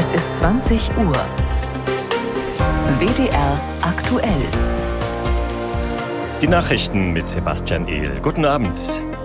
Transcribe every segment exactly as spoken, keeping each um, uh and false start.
Es ist zwanzig Uhr. W D R aktuell. Die Nachrichten mit Sebastian Ehl. Guten Abend.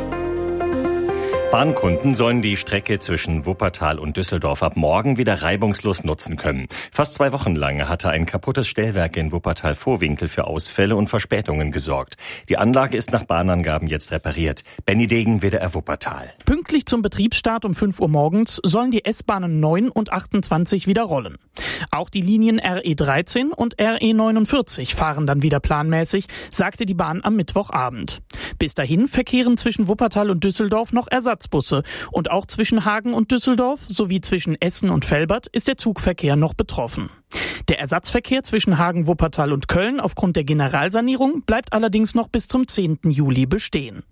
Bahnkunden sollen die Strecke zwischen Wuppertal und Düsseldorf ab morgen wieder reibungslos nutzen können. Fast zwei Wochen lang hatte ein kaputtes Stellwerk in Wuppertal-Vohwinkel für Ausfälle und Verspätungen gesorgt. Die Anlage ist nach Bahnangaben jetzt repariert. Benny Degen, W D R Wuppertal. Pünktlich zum Betriebsstart um fünf Uhr morgens sollen die S-Bahnen neun und achtundzwanzig wieder rollen. Auch die Linien R E dreizehn und R E neunundvierzig fahren dann wieder planmäßig, sagte die Bahn am Mittwochabend. Bis dahin verkehren zwischen Wuppertal und Düsseldorf noch Ersatzbusse. Und auch zwischen Hagen und Düsseldorf sowie zwischen Essen und Velbert ist der Zugverkehr noch betroffen. Der Ersatzverkehr zwischen Hagen, Wuppertal und Köln aufgrund der Generalsanierung bleibt allerdings noch bis zum zehnten Juli bestehen.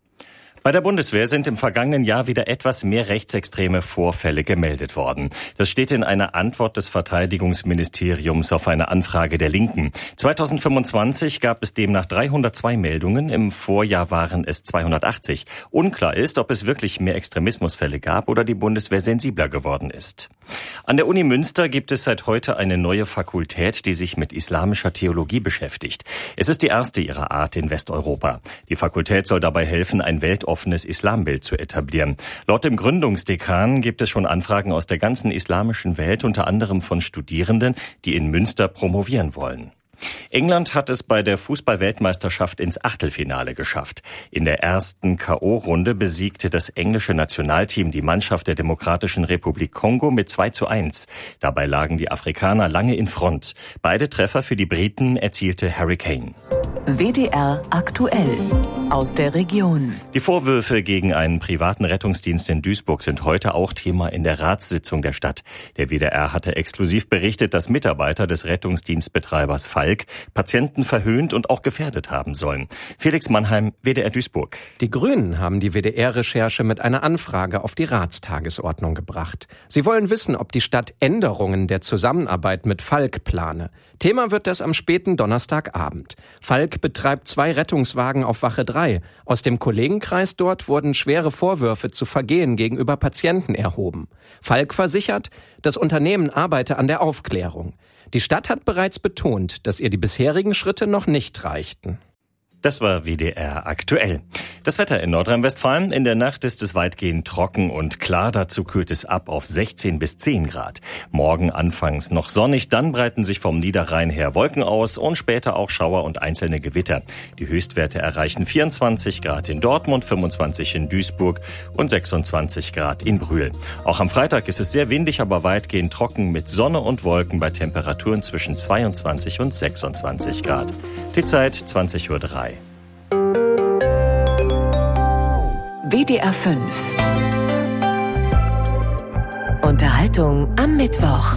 Bei der Bundeswehr sind im vergangenen Jahr wieder etwas mehr rechtsextreme Vorfälle gemeldet worden. Das steht in einer Antwort des Verteidigungsministeriums auf eine Anfrage der Linken. zweitausendfünfundzwanzig gab es demnach dreihundertzwei Meldungen, im Vorjahr waren es zweihundertachtzig. Unklar ist, ob es wirklich mehr Extremismusfälle gab oder die Bundeswehr sensibler geworden ist. An der Uni Münster gibt es seit heute eine neue Fakultät, die sich mit islamischer Theologie beschäftigt. Es ist die erste ihrer Art in Westeuropa. Die Fakultät soll dabei helfen, ein weltoffenes Islambild zu etablieren. Laut dem Gründungsdekan gibt es schon Anfragen aus der ganzen islamischen Welt, unter anderem von Studierenden, die in Münster promovieren wollen. England hat es bei der Fußball-Weltmeisterschaft ins Achtelfinale geschafft. In der ersten K O-Runde besiegte das englische Nationalteam die Mannschaft der Demokratischen Republik Kongo mit zwei zu eins. Dabei lagen die Afrikaner lange in Front. Beide Treffer für die Briten erzielte Harry Kane. W D R aktuell aus der Region. Die Vorwürfe gegen einen privaten Rettungsdienst in Duisburg sind heute auch Thema in der Ratssitzung der Stadt. Der W D R hatte exklusiv berichtet, dass Mitarbeiter des Rettungsdienstbetreibers Falk Patienten verhöhnt und auch gefährdet haben sollen. Felix Mannheim, W D R Duisburg. Die Grünen haben die W D R-Recherche mit einer Anfrage auf die Ratstagesordnung gebracht. Sie wollen wissen, ob die Stadt Änderungen der Zusammenarbeit mit Falk plane. Thema wird das am späten Donnerstagabend. Falk betreibt zwei Rettungswagen auf Wache drei. Aus dem Kollegenkreis dort wurden schwere Vorwürfe zu Vergehen gegenüber Patienten erhoben. Falk versichert, das Unternehmen arbeite an der Aufklärung. Die Stadt hat bereits betont, dass ihr die bisherigen Schritte noch nicht reichten. Das war W D R aktuell. Das Wetter in Nordrhein-Westfalen. In der Nacht ist es weitgehend trocken und klar. Dazu kühlt es ab auf sechzehn bis zehn Grad. Morgen anfangs noch sonnig, dann breiten sich vom Niederrhein her Wolken aus und später auch Schauer und einzelne Gewitter. Die Höchstwerte erreichen vierundzwanzig Grad in Dortmund, fünfundzwanzig in Duisburg und sechsundzwanzig Grad in Brühl. Auch am Freitag ist es sehr windig, aber weitgehend trocken mit Sonne und Wolken bei Temperaturen zwischen zweiundzwanzig und sechsundzwanzig Grad. Die Zeit zwanzig Uhr drei. W D R fünf. Unterhaltung am Mittwoch.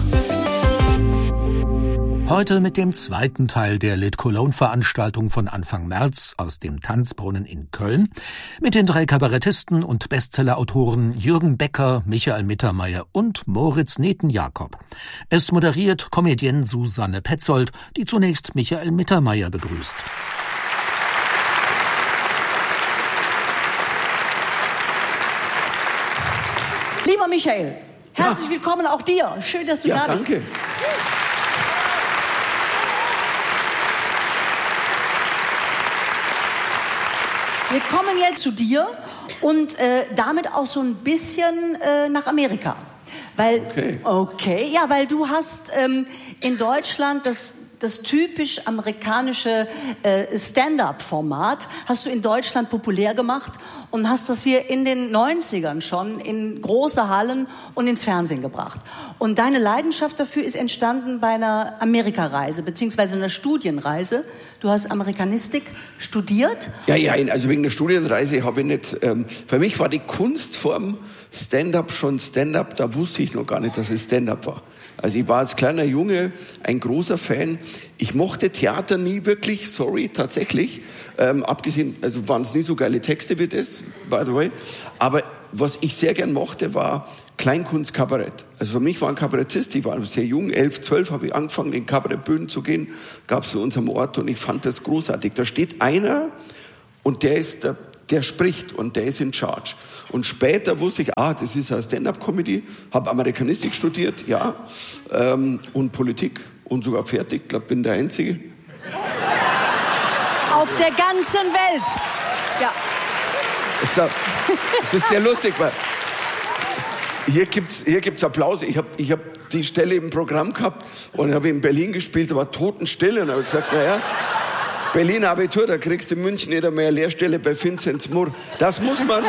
Heute mit dem zweiten Teil der Lit Cologne-Veranstaltung von Anfang März aus dem Tanzbrunnen in Köln mit den drei Kabarettisten und Bestsellerautoren Jürgen Becker, Michael Mittermeier und Moritz Neten-Jakob. Es moderiert Comedienne Susanne Petzold, die zunächst Michael Mittermeier begrüßt. Lieber Michael, herzlich ja. willkommen auch dir. Schön, dass du ja, da bist. Danke. Wir kommen jetzt zu dir und äh, damit auch so ein bisschen äh, nach Amerika. Weil, okay. okay, ja, weil du hast ähm, in Deutschland das Das typisch amerikanische äh, Stand-up-Format hast du in Deutschland populär gemacht und hast das hier in den neunzigern schon in große Hallen und ins Fernsehen gebracht. Und deine Leidenschaft dafür ist entstanden bei einer Amerikareise, beziehungsweise einer Studienreise. Du hast Amerikanistik studiert. Ja, ja, also wegen der Studienreise habe ich nicht... Ähm, für mich war die Kunstform Stand-up schon Stand-up, da wusste ich noch gar nicht, dass es Stand-up war. Also ich war als kleiner Junge ein großer Fan. Ich mochte Theater nie wirklich, sorry, tatsächlich. Ähm, abgesehen, also waren es nie so geile Texte wie das, by the way. Aber was ich sehr gern mochte, war Kleinkunst-Kabarett. Also für mich war ein Kabarettist, ich war sehr jung, elf, zwölf, habe ich angefangen, in Kabarettbühnen zu gehen. Gab es in unserem Ort und ich fand das großartig. Da steht einer und der ist der der spricht und der ist in charge. Und später wusste ich, ah, das ist eine Stand-up-Comedy, habe Amerikanistik studiert, ja, ähm, und Politik und sogar fertig, ich glaube, bin der Einzige. Auf der ganzen Welt, ja. Das ist sehr lustig, weil hier gibt's, hier gibt's Applaus. Ich habe ich hab die Stelle im Programm gehabt und habe in Berlin gespielt, da war Totenstille und habe gesagt, naja, Berliner Abitur, da kriegst du in München nicht einmal eine Lehrstelle bei Vinzenz Murr. Das muss man.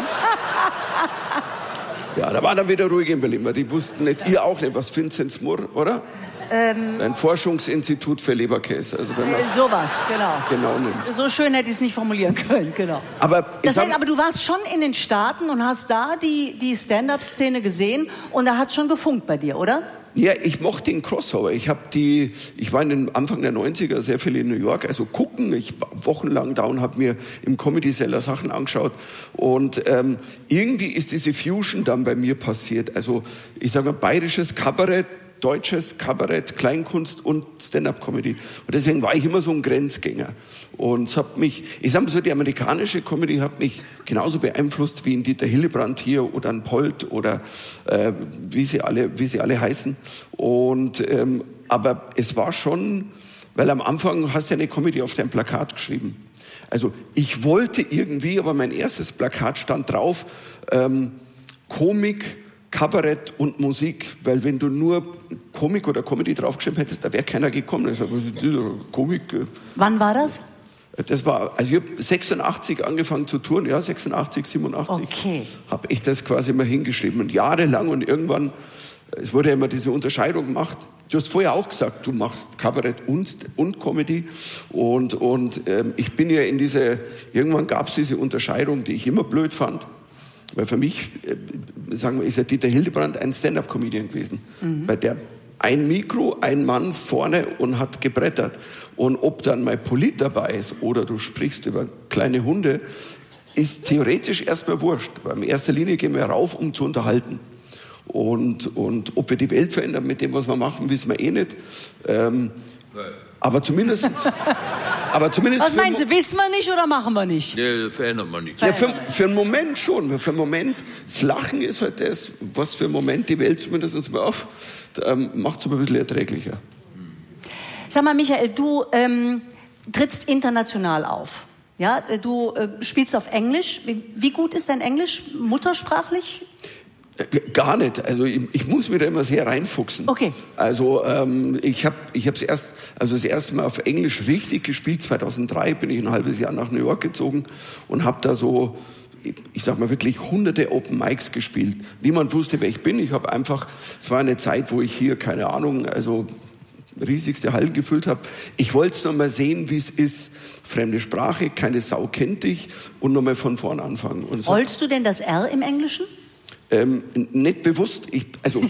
Ja, da war dann wieder ruhig in Berlin, weil die wussten nicht, ihr auch nicht, was Vinzenz Murr, oder? Ähm, das ist ein Forschungsinstitut für Leberkäse. Also wenn äh, sowas, genau. Genau nimmt. So schön hätte ich es nicht formulieren können, genau. Aber, das heißt, aber du warst schon in den Staaten und hast da die, die Stand-up-Szene gesehen und da hat schon gefunkt bei dir, oder? Ja, ich mochte den Crossover. Ich habe die, ich war in den Anfang der neunziger sehr viel in New York, also gucken. Ich war wochenlang da und habe mir im Comedy Cellar Sachen angeschaut. Und ähm, irgendwie ist diese Fusion dann bei mir passiert. Also ich sage mal bayerisches Kabarett, deutsches Kabarett, Kleinkunst und Stand-up-Comedy. Und deswegen war ich immer so ein Grenzgänger. Und es hat mich, ich sag mal so, die amerikanische Comedy hat mich genauso beeinflusst wie ein Dieter Hillebrand hier oder ein Polt oder äh, wie sie alle, wie sie alle heißen. Und ähm, aber es war schon, weil am Anfang hast du ja eine Comedy auf dein Plakat geschrieben. Also ich wollte irgendwie, aber mein erstes Plakat stand drauf, ähm, Komik, Kabarett und Musik, weil wenn du nur Komik oder Comedy draufgeschrieben hättest, da wäre keiner gekommen. Ich sag, was ist dieser Komik? Wann war das? Das war, also ich habe sechsundachtzig angefangen zu touren, ja, sechsundachtzig, siebenundachtzig. Okay. Habe ich das quasi mal hingeschrieben und jahrelang und irgendwann, es wurde ja immer diese Unterscheidung gemacht. Du hast vorher auch gesagt, du machst Kabarett und, und Comedy und, und ähm, ich bin ja in diese, irgendwann gab es diese Unterscheidung, die ich immer blöd fand. Weil für mich, äh, sagen wir, ist ja Dieter Hillebrand ein Stand-up-Comedian gewesen. Mhm. Bei der ein Mikro, ein Mann vorne und hat gebrettert. Und ob dann mal Polit dabei ist oder du sprichst über kleine Hunde, ist theoretisch erstmal wurscht. Weil in erster Linie gehen wir rauf, um zu unterhalten. Und, und ob wir die Welt verändern mit dem, was wir machen, wissen wir eh nicht. Ähm, aber zumindest... Aber zumindest was meinst du, wissen wir nicht oder machen wir nicht? Nee, das verändert man nicht. Ja, für, für einen Moment schon. Für einen Moment, das Lachen ist halt das, was für einen Moment die Welt zumindest mal auf, ähm, macht es aber ein bisschen erträglicher. Sag mal, Michael, du ähm, trittst international auf. Ja, du äh, spielst auf Englisch. Wie, wie gut ist dein Englisch muttersprachlich? Gar nicht. Also ich, ich muss mir da immer sehr reinfuchsen. Okay. Also ähm, ich habe ich habe erst also das erste Mal auf Englisch richtig gespielt. zweitausenddrei bin ich ein halbes Jahr nach New York gezogen und habe da so, ich, ich sag mal wirklich hunderte Open Mics gespielt. Niemand wusste, wer ich bin. Ich habe einfach, es war eine Zeit, wo ich hier keine Ahnung, also riesigste Hallen gefüllt habe. Ich wollte es noch mal sehen, wie es ist. Fremde Sprache, keine Sau kennt dich und noch mal von vorn anfangen. Und so. Rollst du denn das R im Englischen? Ähm, nicht bewusst. Ich, also,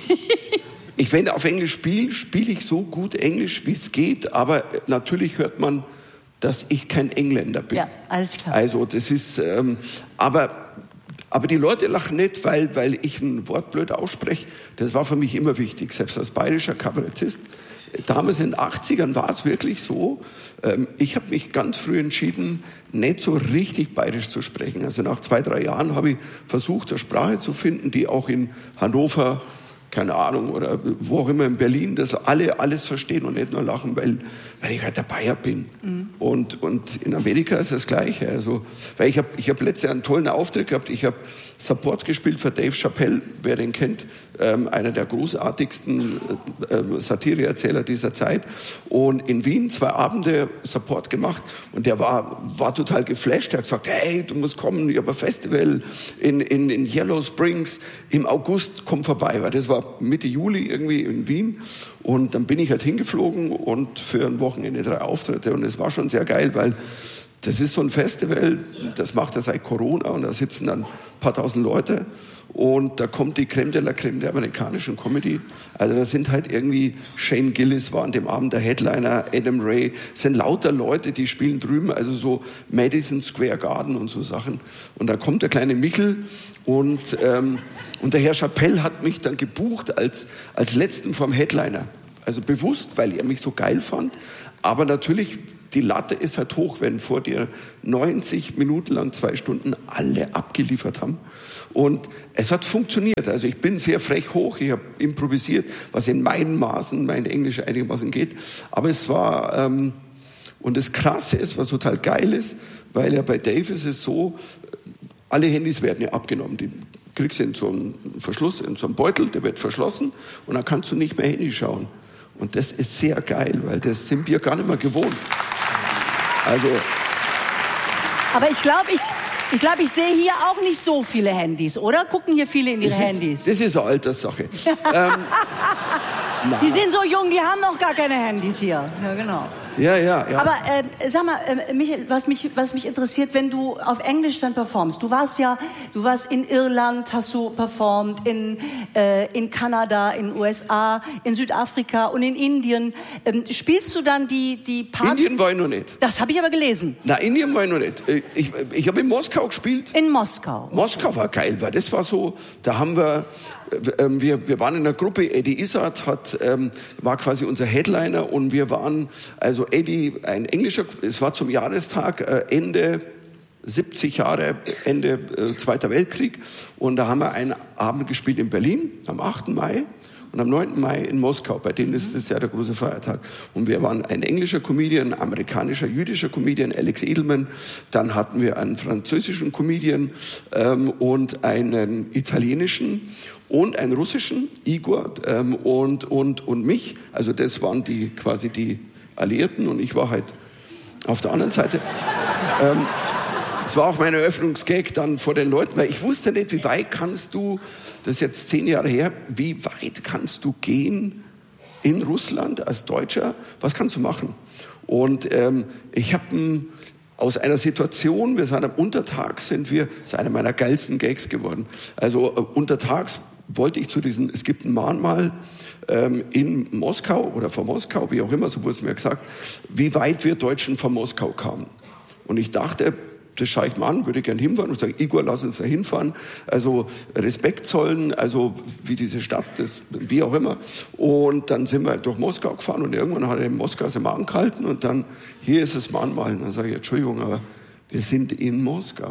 ich, wenn ich auf Englisch spiele, spiele ich so gut Englisch, wie es geht. Aber natürlich hört man, dass ich kein Engländer bin. Ja, alles klar. Also, das ist, ähm, aber, aber die Leute lachen nicht, weil, weil ich ein Wort blöd ausspreche. Das war für mich immer wichtig, selbst als bayerischer Kabarettist. Damals in den achtzigern war es wirklich so, ähm, ich habe mich ganz früh entschieden, nicht so richtig bayerisch zu sprechen. Also nach zwei, drei Jahren habe ich versucht, eine Sprache zu finden, die auch in Hannover, keine Ahnung, oder wo auch immer in Berlin, dass alle alles verstehen und nicht nur lachen, weil, weil ich halt der Bayer bin. Mhm. Und, und in Amerika ist das Gleiche. Also, weil ich habe ich hab letztes Jahr einen tollen Auftritt gehabt. Ich habe Support gespielt für Dave Chappelle, wer den kennt, ähm, einer der großartigsten äh, Satireerzähler dieser Zeit. Und in Wien zwei Abende Support gemacht und der war, war total geflasht. Er hat gesagt, hey, du musst kommen, ich habe ein Festival in, in, in Yellow Springs im August, komm vorbei. Weil das war Mitte Juli irgendwie in Wien. Und dann bin ich halt hingeflogen und für ein Wochenende drei Auftritte. Und es war schon sehr geil, weil das ist so ein Festival, das macht er seit Corona und da sitzen dann ein paar tausend Leute und da kommt die Creme de la Creme der amerikanischen Comedy. Also da sind halt irgendwie, Shane Gillis war an dem Abend der Headliner, Adam Ray, es sind lauter Leute, die spielen drüben, also so Madison Square Garden und so Sachen. Und da kommt der kleine Michel und, ähm, und der Herr Chappelle hat mich dann gebucht als, als letzten vom Headliner. Also bewusst, weil er mich so geil fand. Aber natürlich, die Latte ist halt hoch, wenn vor dir neunzig Minuten lang, zwei Stunden alle abgeliefert haben. Und es hat funktioniert. Also ich bin sehr frech hoch, ich habe improvisiert, was in meinen Maßen, mein Englisch einigermaßen geht. Aber es war, ähm, und das Krasse ist, was total geil ist, weil ja bei Dave ist es so, alle Handys werden ja abgenommen. Die kriegst du in so einen Verschluss, in so einen Beutel, der wird verschlossen und dann kannst du nicht mehr Handy schauen. Und das ist sehr geil, weil das sind wir gar nicht mehr gewohnt. Also. Aber ich glaube, ich, ich, glaub, ich sehe hier auch nicht so viele Handys, oder? Gucken hier viele in ihre das Handys? Ist, das ist eine Alterssache. ähm, die sind so jung, die haben noch gar keine Handys hier. Ja, genau. Ja, ja, ja. Aber äh, sag mal, äh, Michael, was mich, was mich interessiert, wenn du auf Englisch dann performst. Du warst ja, du warst in Irland, hast du performt, in, äh, in Kanada, in den U S A, in Südafrika und in Indien. Ähm, spielst du dann die, die Parts? Indien war ich noch nicht. Das habe ich aber gelesen. Nein, Indien war ich noch nicht. Ich, ich habe in Moskau gespielt. In Moskau. Moskau war geil, weil das war so, da haben wir, ähm, wir, wir waren in einer Gruppe, Eddie Izzard hat, ähm, war quasi unser Headliner und wir waren, also Eddie, ein englischer, es war zum Jahrestag, äh, Ende siebzig Jahre, Ende äh, Zweiter Weltkrieg und da haben wir einen Abend gespielt in Berlin am achten Mai und am neunten Mai in Moskau, bei denen ist das ja der große Feiertag. Und wir waren ein englischer Comedian, ein amerikanischer, jüdischer Comedian, Alex Edelman, dann hatten wir einen französischen Comedian ähm, und einen italienischen und einen russischen, Igor, ähm, und, und, und mich. Also das waren die quasi die Alliierten und ich war halt auf der anderen Seite. ähm, es war auch mein Eröffnungsgag dann vor den Leuten, weil ich wusste nicht, wie weit kannst du, das ist jetzt zehn Jahre her, wie weit kannst du gehen in Russland als Deutscher? Was kannst du machen? Und ähm, ich habe aus einer Situation, wir sind am Untertags, sind wir, das ist einer meiner geilsten Gags geworden. Also äh, untertags wollte ich zu diesem, es gibt ein Mahnmal ähm, in Moskau oder vor Moskau, wie auch immer, so wurde es mir gesagt, wie weit wir Deutschen von Moskau kamen. Und ich dachte, das schaue ich mal an, würde gerne hinfahren und sage, Igor, lass uns da hinfahren. Also Respekt zollen, also wie diese Stadt, das, wie auch immer. Und dann sind wir durch Moskau gefahren und irgendwann hat er in Moskau sein Magen gehalten und dann, hier ist das Mahnmal. Und dann sage ich, Entschuldigung, aber wir sind in Moskau.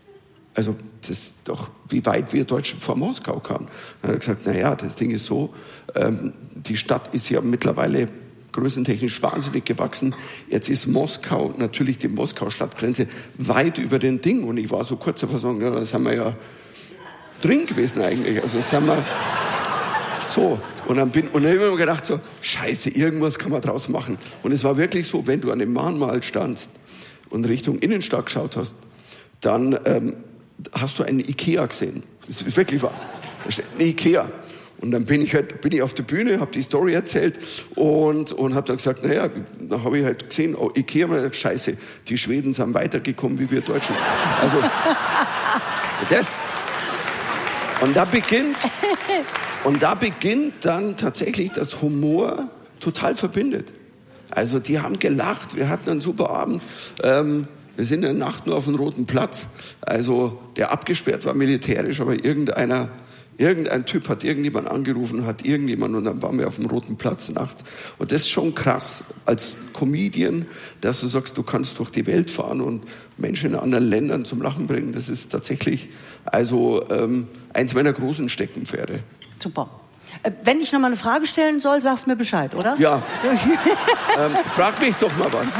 Also das ist doch, wie weit wir Deutschen vor Moskau kamen. Dann hat er gesagt, naja, das Ding ist so, ähm, die Stadt ist ja mittlerweile größentechnisch wahnsinnig gewachsen. Jetzt ist Moskau, natürlich die Moskau-Stadtgrenze, weit über den Ding. Und ich war so kurz davor sagen, ja, da sind wir ja drin gewesen eigentlich. Also sind wir so. Und dann bin, und dann habe ich mir gedacht so, scheiße, irgendwas kann man draus machen. Und es war wirklich so, wenn du an dem Mahnmal standst und Richtung Innenstadt geschaut hast, dann ähm, hast du einen Ikea gesehen. Das ist wirklich wahr. Da steht ein Ikea. Und dann bin ich halt, bin ich auf der Bühne, habe die Story erzählt und, und habe dann gesagt, naja, dann habe ich halt gesehen, oh, Ikea, und gesagt, scheiße, die Schweden sind weitergekommen wie wir Deutschen. Also, das, und da beginnt, und da beginnt dann tatsächlich, dass Humor total verbindet. Also, die haben gelacht, wir hatten einen super Abend, ähm, wir sind in der Nacht nur auf dem Roten Platz, also, der abgesperrt war militärisch, aber irgendeiner, Irgendein Typ hat irgendjemand angerufen, hat irgendjemand und dann waren wir auf dem Roten Platz nachts. Und das ist schon krass, als Comedian, dass du sagst, du kannst durch die Welt fahren und Menschen in anderen Ländern zum Lachen bringen. Das ist tatsächlich also ähm, eins meiner großen Steckenpferde. Super. Äh, wenn ich noch mal eine Frage stellen soll, sagst du mir Bescheid, oder? Ja. ähm, frag mich doch mal was.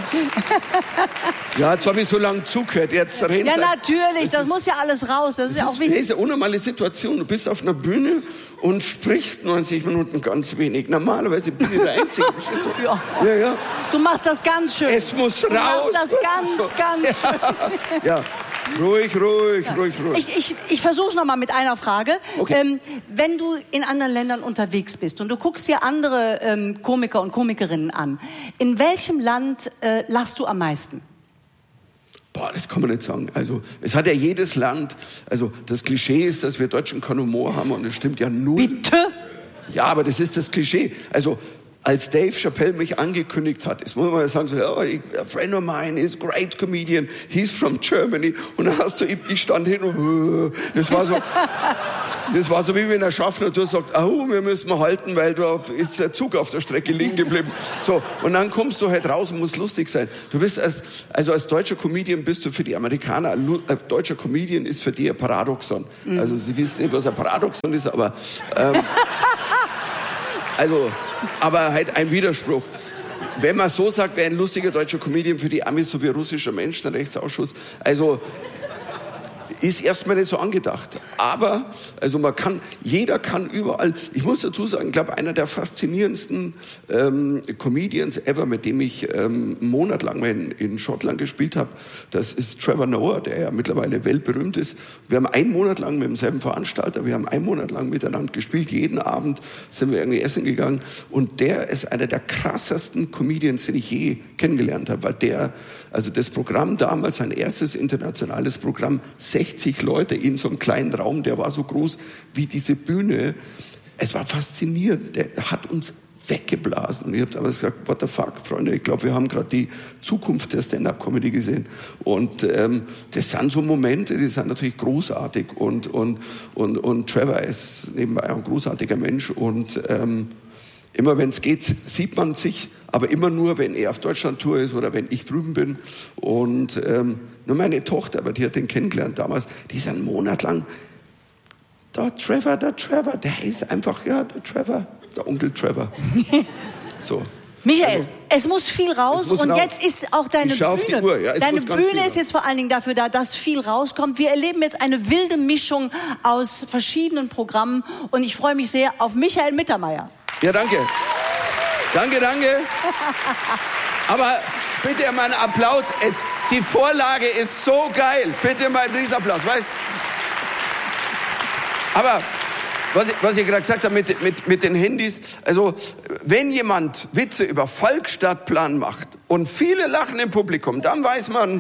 Ja, jetzt habe ich so lange zugehört. Jetzt reden Ja, natürlich. Das, das muss ja alles raus. Das, das ist ja auch wichtig. Das ist eine unnormale Situation. Du bist auf einer Bühne und sprichst neunzig Minuten ganz wenig. Normalerweise bin ich der Einzige. So. Ja. Ja, ja. Du machst das ganz schön. Es muss du raus. Du machst das ganz, so. ganz schön. Ja. Ruhig, ruhig, ja. ruhig, ruhig. Ich, ich, ich versuche es nochmal mit einer Frage. Okay. Ähm, wenn du in anderen Ländern unterwegs bist und du guckst dir andere ähm, Komiker und Komikerinnen an, in welchem Land äh, lachst du am meisten? Boah, das kann man nicht sagen. Also, es hat ja jedes Land, also das Klischee ist, dass wir Deutschen keinen Humor haben und das stimmt ja null. Bitte? Ja, aber das ist das Klischee. Also, als Dave Chappelle mich angekündigt hat, jetzt muss man mal sagen, so, oh, a friend of mine is a great comedian, he's from Germany. Und dann hast du, ich stand hin und das war so, das war so wie wenn der Schaffner du sagt, oh, wir müssen mal halten, weil da ist der Zug auf der Strecke liegen geblieben. So, und dann kommst du halt raus und musst lustig sein. Du bist als, also als deutscher Comedian bist du für die Amerikaner, ein deutscher Comedian ist für die ein Paradoxon. Mhm. Also sie wissen nicht, was ein Paradoxon ist, aber ähm, also, aber halt ein Widerspruch. Wenn man so sagt, wäre ein lustiger deutscher Comedian für die Amis so wie ein russischer Menschenrechtsausschuss. Also ist erstmal nicht so angedacht. Aber, also man kann, jeder kann überall, ich muss dazu sagen, ich glaube, einer der faszinierendsten ähm, Comedians ever, mit dem ich ähm, einen Monat lang in, in Schottland gespielt habe, das ist Trevor Noah, der ja mittlerweile weltberühmt ist. Wir haben einen Monat lang mit demselben Veranstalter, wir haben einen Monat lang miteinander gespielt, jeden Abend sind wir irgendwie essen gegangen und der ist einer der krassesten Comedians, den ich je kennengelernt habe, weil der, also das Programm damals, sein erstes internationales Programm, sechzig Leute in so einem kleinen Raum, der war so groß wie diese Bühne. Es war faszinierend. Der hat uns weggeblasen. Und ich habe damals gesagt, what the fuck, Freunde, ich glaube, wir haben gerade die Zukunft der Stand-up-Comedy gesehen. Und ähm, das sind so Momente, die sind natürlich großartig. Und, und, und, und Trevor ist nebenbei ein großartiger Mensch. Und ähm, immer wenn es geht, sieht man sich, aber immer nur, wenn er auf Deutschland-Tour ist oder wenn ich drüben bin. Und ähm, nur meine Tochter, aber die hat den kennengelernt damals, die ist einen Monat lang, da Trevor, der Trevor, der ist einfach, ja, der Trevor, der Onkel Trevor. So. Michael, also, es muss viel raus muss und raus. Jetzt ist auch deine ich schau auf Bühne. Die Uhr. Ja, deine Bühne ist jetzt vor allen Dingen dafür da, dass viel rauskommt. Wir erleben jetzt eine wilde Mischung aus verschiedenen Programmen und ich freue mich sehr auf Michael Mittermeier. Ja, danke. Danke, danke. Aber bitte mal einen Applaus. Es, die Vorlage ist so geil. Bitte mal einen Riesenapplaus. Weißt? Aber was ich, was ich gerade gesagt habe mit, mit, mit den Handys, also wenn jemand Witze über Falk-Stadtplan macht und viele lachen im Publikum, dann weiß man,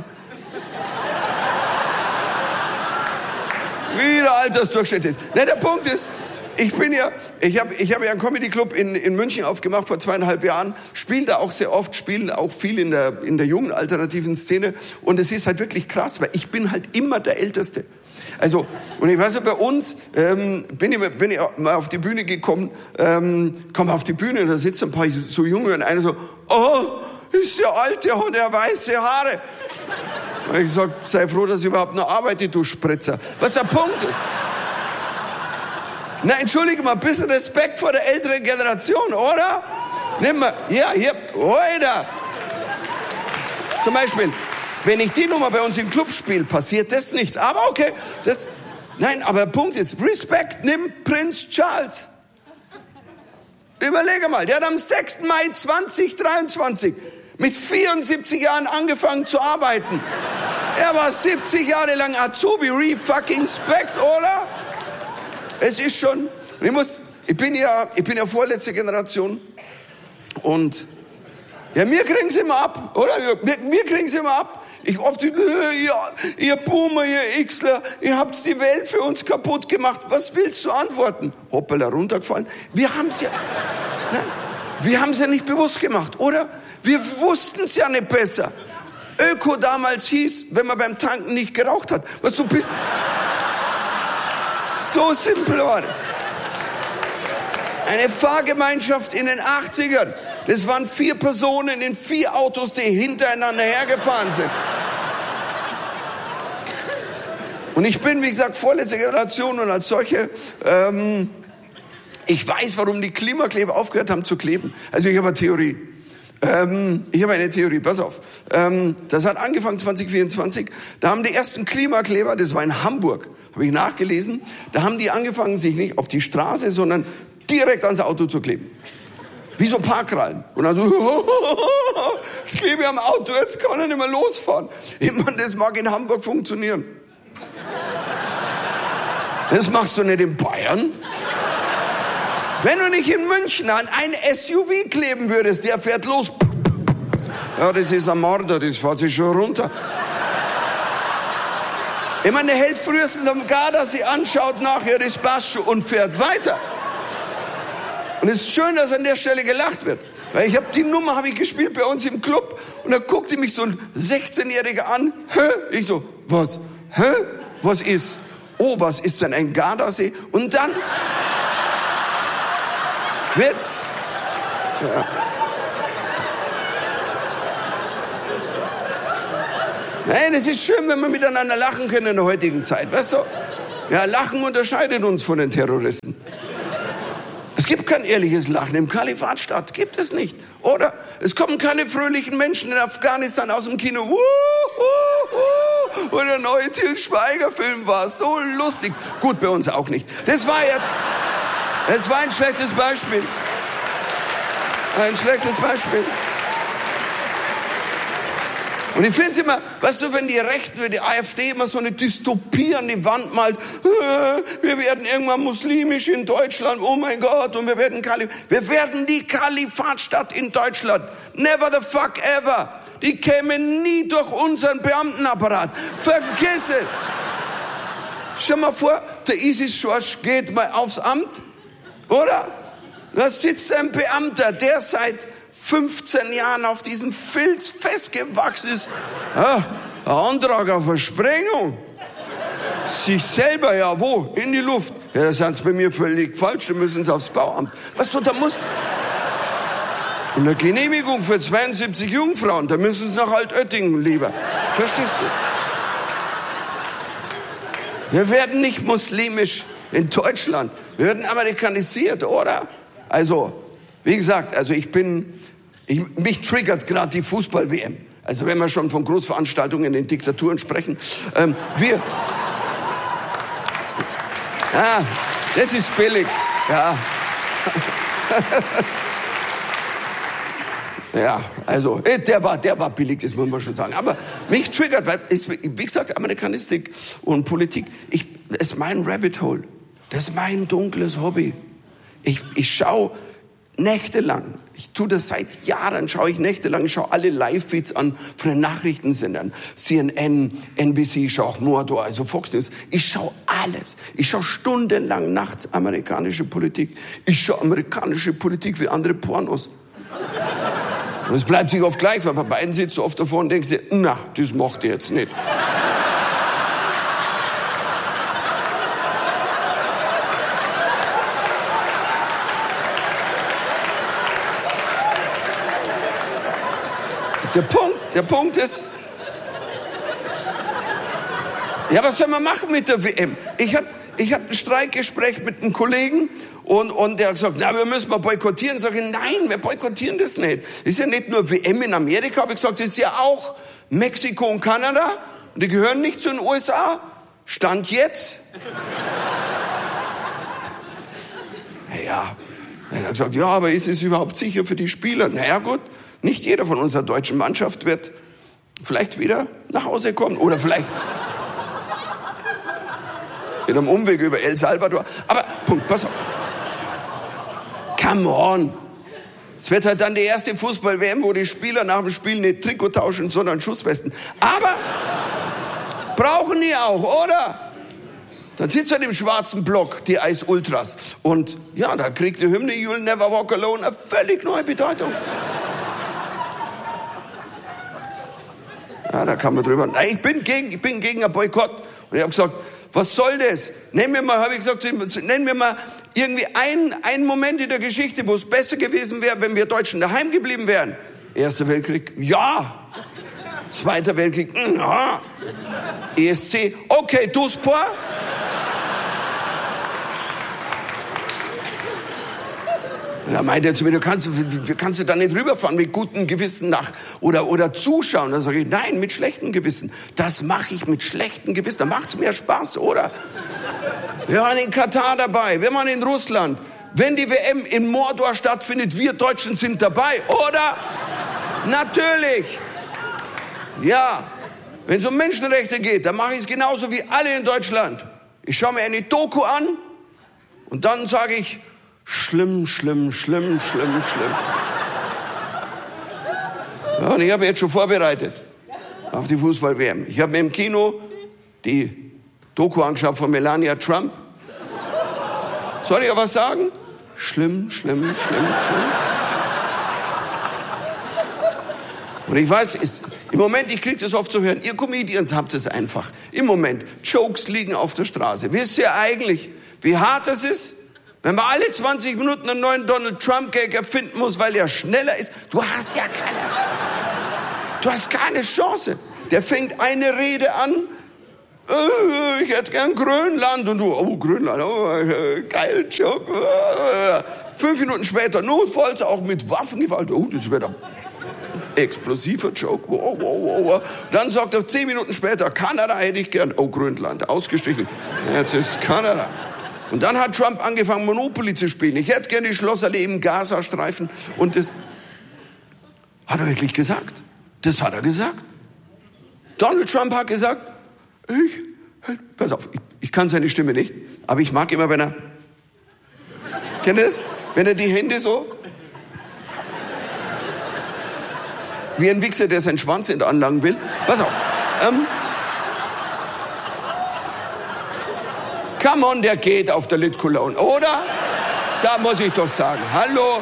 wie der Altersdurchschnitt ist. Ne, der Punkt ist, ich bin ja, ich habe ich hab ja einen Comedy-Club in, in München aufgemacht vor zweieinhalb Jahren, spiele da auch sehr oft, spiele auch viel in der, in der jungen alternativen Szene und es ist halt wirklich krass, weil ich bin halt immer der Älteste. Also, und ich weiß ja, bei uns ähm, bin, ich, bin ich mal auf die Bühne gekommen, ähm, komm auf die Bühne, da sitzen ein paar so Junge und einer so, oh, ist der alt, der hat ja weiße Haare. Und ich gesagt, sei froh, dass ich überhaupt noch arbeite, du Spritzer. Was der Punkt ist. Na, entschuldige mal, ein bisschen Respekt vor der älteren Generation, oder? Nimm mal, ja, hier, heute. Zum Beispiel, wenn ich die Nummer bei uns im Club spiele, passiert das nicht. Aber okay, das, nein, aber der Punkt ist, Respekt, nimm Prinz Charles. Überlege mal, der hat am sechsten Mai zweitausenddreiundzwanzig mit vierundsiebzig Jahren angefangen zu arbeiten. Er war siebzig Jahre lang Azubi, re-fucking-spect, oder? Es ist schon, ich muss, ich bin ja, ich bin ja vorletzte Generation und ja, mir kriegen sie immer ab, oder? Mir, mir kriegen sie immer ab. Ich oft, äh, ihr, ihr Boomer, ihr Xler, ihr habt die Welt für uns kaputt gemacht. Was willst du antworten? Hoppala, runtergefallen. Wir haben es ja, nein, wir haben es ja nicht bewusst gemacht, oder? Wir wussten es ja nicht besser. Öko damals hieß, wenn man beim Tanken nicht geraucht hat. Was du bist. So simpel war das. Eine Fahrgemeinschaft in den achtzigern. Das waren vier Personen in vier Autos, die hintereinander hergefahren sind. Und ich bin, wie gesagt, vorletzte Generation und als solche, ähm, ich weiß, warum die Klimakleber aufgehört haben zu kleben. Also ich habe eine Theorie. Ähm, ich habe eine Theorie, pass auf. Ähm, das hat angefangen zwanzig vierundzwanzig. Da haben die ersten Klimakleber, das war in Hamburg, habe ich nachgelesen, da haben die angefangen, sich nicht auf die Straße, sondern direkt ans Auto zu kleben. Wie so Parkrallen. Und dann so, jetzt klebe ich am Auto, jetzt kann er nicht mehr losfahren. Ich meine, das mag in Hamburg funktionieren. Das machst du nicht in Bayern. Wenn du nicht in München an ein S U V kleben würdest, der fährt los. Ja, das ist ein Mörder, das fährt sich schon runter. Ich meine, der hält frühestens am Gardasee, anschaut nachher das passt schon und fährt weiter. Und es ist schön, dass an der Stelle gelacht wird. Weil ich habe die Nummer habe ich gespielt bei uns im Club und da guckte mich so ein sechzehnjähriger an. Hä? Ich so, was? Hä? Was ist? Oh, was ist denn ein Gardasee? Und dann wird's. Ja. Nein, es ist schön, wenn wir miteinander lachen können in der heutigen Zeit, weißt du? Ja, Lachen unterscheidet uns von den Terroristen. Es gibt kein ehrliches Lachen im Kalifatstaat, gibt es nicht, oder? Es kommen keine fröhlichen Menschen in Afghanistan aus dem Kino. Wuh, wuh, wuh. Und der neue Til Schweiger-Film war so lustig. Gut, bei uns auch nicht. Das war jetzt, das war ein schlechtes Beispiel. Ein schlechtes Beispiel. Und ich finde es immer, weißt du, wenn die Rechten, die AfD immer so eine Dystopie an die Wand malt, äh, wir werden irgendwann muslimisch in Deutschland, oh mein Gott, und wir werden Kalif- wir werden die Kalifatstadt in Deutschland. Never the fuck ever. Die kämen nie durch unseren Beamtenapparat. Vergiss es. Stell mal vor, der ISIS-Schorsch geht mal aufs Amt, oder? Da sitzt ein Beamter, der seit fünfzehn Jahren auf diesem Filz festgewachsen ist. Ah, ein Antrag auf eine Sprengung. Sich selber, ja, wo? In die Luft. Ja, da sind sie bei mir völlig falsch, da müssen sie aufs Bauamt. Was du, da musst... Und eine Genehmigung für zweiundsiebzig Jungfrauen, da müssen sie nach Altöttingen lieber. Verstehst du? Wir werden nicht muslimisch in Deutschland. Wir werden amerikanisiert, oder? Also, wie gesagt, also ich bin... Ich, mich triggert gerade die Fußball-W M. Also wenn wir schon von Großveranstaltungen in Diktaturen sprechen. Ähm, wir... Ja, das ist billig. Ja. Ja, also der war, der war billig, das muss man schon sagen. Aber mich triggert, weil, ist, wie gesagt, Amerikanistik und Politik, ich, das ist mein Rabbit Hole. Das ist mein dunkles Hobby. Ich, ich schaue nächtelang, ich tue das seit Jahren, schaue ich nächtelang, ich schaue alle Live-Feeds an von den Nachrichtensendern, C N N, N B C, ich schaue auch Mordor, also Fox News. Ich schaue alles. Ich schaue stundenlang nachts amerikanische Politik. Ich schaue amerikanische Politik wie andere Pornos. Und es bleibt sich oft gleich, weil bei beiden sitzt du oft davor und denkst dir, na, das macht ihr jetzt nicht. Der Punkt, der Punkt ist, ja, was soll man machen mit der W M? Ich hatte ich hatte ein Streikgespräch mit einem Kollegen und, und der hat gesagt, na, wir müssen mal boykottieren. Sag ich, nein, wir boykottieren das nicht. Ist ja nicht nur W M in Amerika, habe ich gesagt, das ist ja auch Mexiko und Kanada. Und die gehören nicht zu den U S A. Stand jetzt. Ja, er hat gesagt, ja, aber ist es überhaupt sicher für die Spieler? Naja, gut. Nicht jeder von unserer deutschen Mannschaft wird vielleicht wieder nach Hause kommen. Oder vielleicht mit einem Umweg über El Salvador. Aber, Punkt, pass auf. Come on. Es wird halt dann die erste Fußball-W M, wo die Spieler nach dem Spiel nicht Trikot tauschen, sondern Schusswesten. Aber brauchen die auch, oder? Dann sitzt halt im schwarzen Block die Ice Ultras. Und ja, da kriegt die Hymne You'll Never Walk Alone eine völlig neue Bedeutung. Ja, da kann man drüber. Nein, ich bin gegen, ich bin gegen einen Boykott. Und ich habe gesagt, was soll das? Nennen wir mal, habe ich gesagt, nennen wir mal irgendwie einen, einen Moment in der Geschichte, wo es besser gewesen wäre, wenn wir Deutschen daheim geblieben wären. Erster Weltkrieg, ja. Zweiter Weltkrieg, ja. E S C, okay, Duspor. Da meint er zu mir, du kannst, kannst du da nicht rüberfahren mit gutem Gewissen nach oder, oder zuschauen. Da sage ich, nein, mit schlechtem Gewissen. Das mache ich mit schlechtem Gewissen. Da macht es mehr Spaß, oder? Wir waren in Katar dabei, wir waren in Russland. Wenn die W M in Mordor stattfindet, wir Deutschen sind dabei, oder? Natürlich. Ja, wenn es um Menschenrechte geht, dann mache ich es genauso wie alle in Deutschland. Ich schaue mir eine Doku an und dann sage ich, schlimm, schlimm, schlimm, schlimm, schlimm. Ja, und ich habe jetzt schon vorbereitet auf die Fußball-W M. Ich habe mir im Kino die Doku angeschaut von Melania Trump. Soll ich aber was sagen? Schlimm, schlimm, schlimm, schlimm. Und ich weiß, ist, im Moment, ich kriege das oft zu hören, ihr Comedians habt es einfach. Im Moment, Jokes liegen auf der Straße. Wisst ihr eigentlich, wie hart das ist? Wenn man alle zwanzig Minuten einen neuen Donald Trump-Gag erfinden muss, weil er schneller ist. Du hast ja keine, du hast keine Chance. Der fängt eine Rede an, äh, ich hätte gern Grönland. Und du, oh, Grönland, oh, äh, geil, Joke. Äh. Fünf Minuten später, notfalls auch mit Waffengewalt. Oh, das wird ein explosiver Joke. Wow, wow, wow. Dann sagt er zehn Minuten später, Kanada hätte ich gern. Oh, Grönland, ausgestrichen. Jetzt ist Kanada. Und dann hat Trump angefangen, Monopoly zu spielen. Ich hätte gerne die Schlossallee im Gazastreifen. Und das hat er wirklich gesagt. Das hat er gesagt. Donald Trump hat gesagt, ich, pass auf, ich, ich kann seine Stimme nicht, aber ich mag immer, wenn er, kennt ihr das? Wenn er die Hände so, wie ein Wichser, der seinen Schwanz anlangen will. Pass auf. Ähm, come on, der geht auf der Lit Cologne, oder? Da muss ich doch sagen, hallo.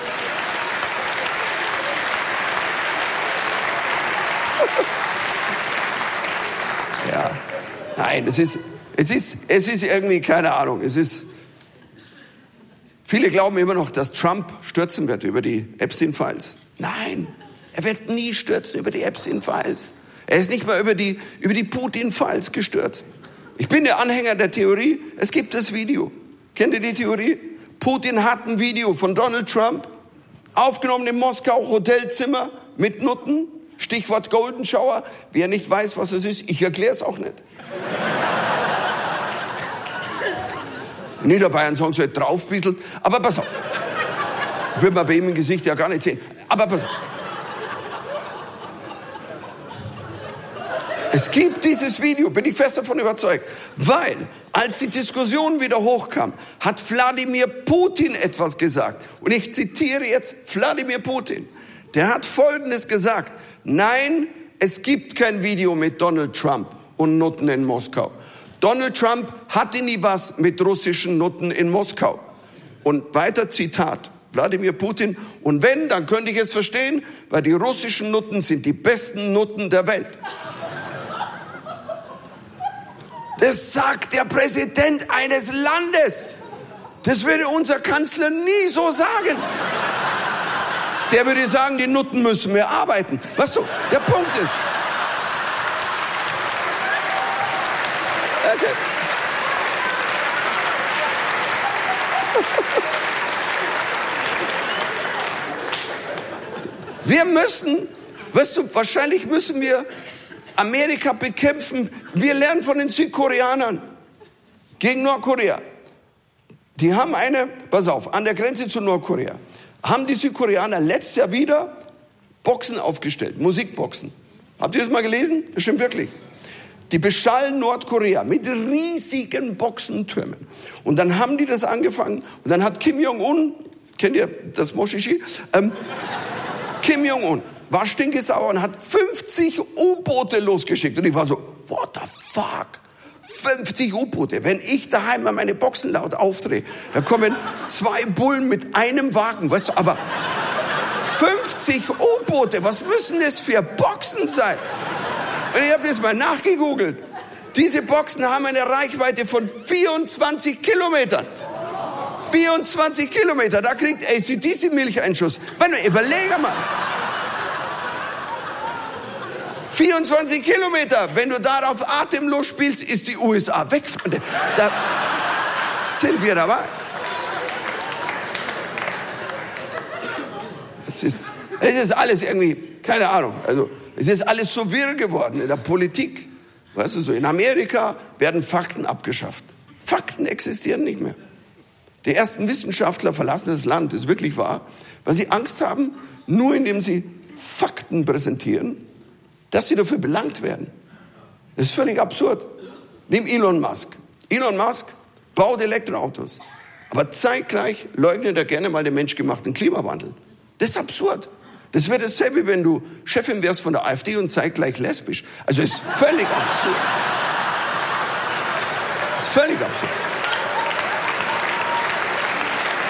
Ja, nein, es ist, es ist, es ist irgendwie, keine Ahnung, es ist, viele glauben immer noch, dass Trump stürzen wird über die Epstein-Files. Nein, er wird nie stürzen über die Epstein-Files. Er ist nicht mal über die, über die Putin-Files gestürzt. Ich bin der Anhänger der Theorie, es gibt das Video. Kennt ihr die Theorie? Putin hat ein Video von Donald Trump, aufgenommen im Moskau Hotelzimmer mit Nutten, Stichwort Golden Shower. Wer nicht weiß, was es ist, ich erkläre es auch nicht. In Niederbayern sagen sie draufbisselt, aber pass auf. Würde man bei ihm im Gesicht ja gar nicht sehen. Aber pass auf. Es gibt dieses Video, bin ich fest davon überzeugt, weil als die Diskussion wieder hochkam, hat Wladimir Putin etwas gesagt. Und ich zitiere jetzt Wladimir Putin. Der hat Folgendes gesagt: Nein, es gibt kein Video mit Donald Trump und Nutten in Moskau. Donald Trump hatte nie was mit russischen Nutten in Moskau. Und weiter Zitat, Wladimir Putin: Und wenn, dann könnte ich es verstehen, weil die russischen Nutten sind die besten Nutten der Welt. Das sagt der Präsident eines Landes. Das würde unser Kanzler nie so sagen. Der würde sagen, die Nutten müssen mehr arbeiten. Weißt du, der Punkt ist... Okay. Wir müssen, weißt du, wahrscheinlich müssen wir Amerika bekämpfen. Wir lernen von den Südkoreanern gegen Nordkorea. Die haben eine, pass auf, an der Grenze zu Nordkorea, haben die Südkoreaner letztes Jahr wieder Boxen aufgestellt, Musikboxen. Habt ihr das mal gelesen? Das stimmt wirklich. Die beschallen Nordkorea mit riesigen Boxentürmen. Und dann haben die das angefangen. Und dann hat Kim Jong-un, kennt ihr das Moschichi? Ähm, Kim Jong-un war stinkesauer und hat fünfzig U-Boote losgeschickt. Und ich war so, what the fuck? fünfzig U-Boote. Wenn ich daheim mal meine Boxen laut aufdrehe, da kommen zwei Bullen mit einem Wagen. Weißt du, aber fünfzig U-Boote, was müssen das für Boxen sein? Und ich habe das mal nachgegoogelt. Diese Boxen haben eine Reichweite von vierundzwanzig Kilometern. vierundzwanzig Kilometer, da kriegt A C D C Milcheinschuss. Meine, überlege mal. vierundzwanzig Kilometer, wenn du darauf atemlos spielst, ist die U S A weg. Da sind wir dabei. Es ist, es ist alles irgendwie, keine Ahnung, also es ist alles so wirr geworden in der Politik. Weißt du so, in Amerika werden Fakten abgeschafft. Fakten existieren nicht mehr. Die ersten Wissenschaftler verlassen das Land, das ist wirklich wahr, weil sie Angst haben, nur indem sie Fakten präsentieren, dass sie dafür belangt werden. Das ist völlig absurd. Nimm Elon Musk. Elon Musk baut Elektroautos, aber zeitgleich leugnet er gerne mal den menschgemachten Klimawandel. Das ist absurd. Das wäre dasselbe, wenn du Chefin wärst von der AfD und zeitgleich lesbisch. Also es ist völlig absurd. Es ist völlig absurd.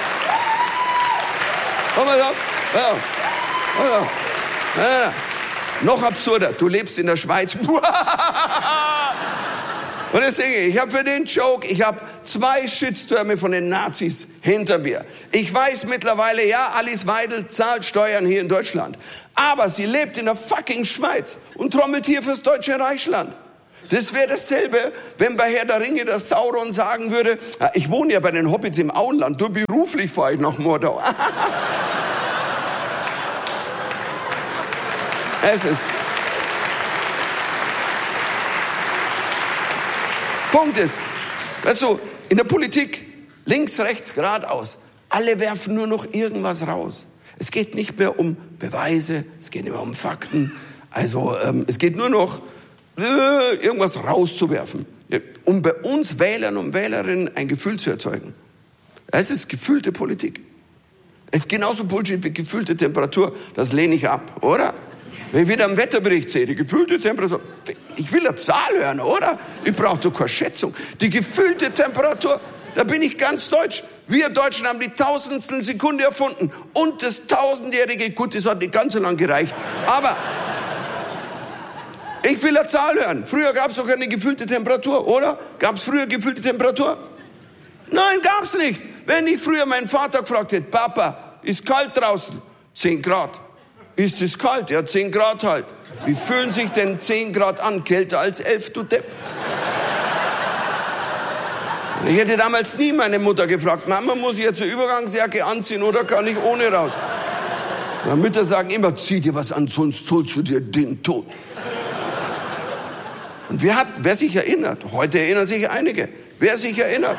Komm mal auf. Ja. Ja. Ja. Noch absurder, du lebst in der Schweiz. Und deswegen, ich habe für den Joke, ich habe zwei Shitstürme von den Nazis hinter mir. Ich weiß mittlerweile, ja, Alice Weidel zahlt Steuern hier in Deutschland. Aber sie lebt in der fucking Schweiz und trommelt hier fürs Deutsche Reichsland. Das wäre dasselbe, wenn bei Herr der Ringe der Sauron sagen würde, ich wohne ja bei den Hobbits im Auenland, du beruflich fahre ich nach Mordor. Es ist... Punkt ist, weißt du, in der Politik, links, rechts, geradeaus, alle werfen nur noch irgendwas raus. Es geht nicht mehr um Beweise, es geht nicht mehr um Fakten. Also ähm, es geht nur noch, äh, irgendwas rauszuwerfen, um bei uns Wählern und Wählerinnen ein Gefühl zu erzeugen. Es ist gefühlte Politik. Es ist genauso Bullshit wie gefühlte Temperatur. Das lehne ich ab, oder? Wenn ich wieder am Wetterbericht sehe, die gefühlte Temperatur, ich will eine Zahl hören, oder? Ich brauche doch keine Schätzung. Die gefühlte Temperatur, da bin ich ganz deutsch. Wir Deutschen haben die tausendstel Sekunde erfunden und das tausendjährige, gut, das hat nicht ganz so lange gereicht, aber ich will eine Zahl hören. Früher gab es doch keine gefühlte Temperatur, oder? Gab es früher gefühlte Temperatur? Nein, gab es nicht. Wenn ich früher meinen Vater gefragt hätte, Papa, ist kalt draußen? zehn Grad. Ist es kalt? Ja, zehn Grad halt. Wie fühlen sich denn zehn Grad an? Kälter als elf, du Depp. Ich hätte damals nie meine Mutter gefragt, Mama, muss ich jetzt eine Übergangsjacke anziehen oder kann ich ohne raus? Meine Mütter sagen immer, zieh dir was an, sonst holst du dir den Tod. Und wer, hat, wer sich erinnert, heute erinnern sich einige, wer sich erinnert,